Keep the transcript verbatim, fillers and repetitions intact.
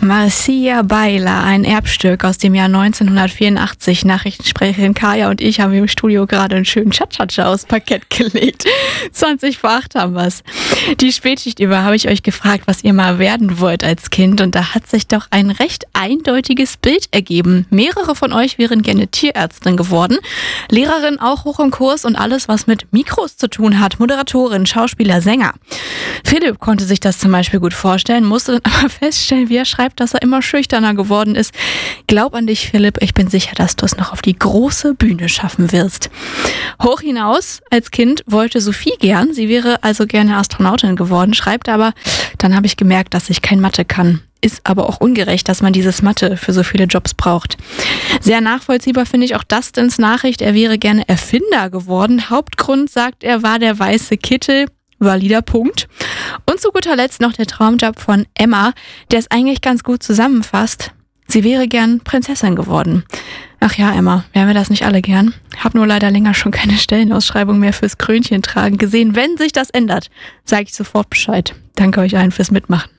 Marcia Beiler, ein Erbstück aus dem Jahr neunzehnhundertvierundachtzig. Nachrichtensprecherin Kaya und ich haben im Studio gerade einen schönen Cha-Cha-Cha aufs Parkett gelegt. zwanzig vor acht haben wir's. Die Spätschicht über habe ich euch gefragt, was ihr mal werden wollt als Kind. Und da hat sich doch ein recht eindeutiges Bild ergeben. Mehrere von euch wären gerne Tierärztin geworden. Lehrerin auch hoch im Kurs und alles, was mit Mikros zu tun hat. Moderatorin, Schauspieler, Sänger. Philipp konnte sich das zum Beispiel gut vorstellen, musste dann aber feststellen, wie er schreibt, dass er immer schüchterner geworden ist. Glaub an dich, Philipp. Ich bin sicher, dass du es noch auf die große Bühne schaffen wirst. Hoch hinaus, als Kind wollte Sophie gern. Sie wäre also gerne Astronautin geworden, schreibt aber, dann habe ich gemerkt, dass ich kein Mathe kann. Ist aber auch ungerecht, dass man dieses Mathe für so viele Jobs braucht. Sehr nachvollziehbar finde ich auch Dustins Nachricht. Er wäre gerne Erfinder geworden. Hauptgrund, sagt er, war der weiße Kittel. Valider Punkt. Und zu guter Letzt noch der Traumjob von Emma, der es eigentlich ganz gut zusammenfasst. Sie wäre gern Prinzessin geworden. Ach ja, Emma, wären wir das nicht alle gern? Hab nur leider länger schon keine Stellenausschreibung mehr fürs Krönchen tragen gesehen. Wenn sich das ändert, sage ich sofort Bescheid. Danke euch allen fürs Mitmachen.